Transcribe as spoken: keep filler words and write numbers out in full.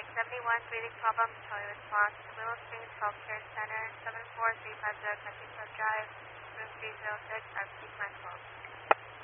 seventy-one, breathing problem, Charlie response. Willow Springs Healthcare Center, seven four three five zero Country Club Drive, room three zero six, R P C command twelve.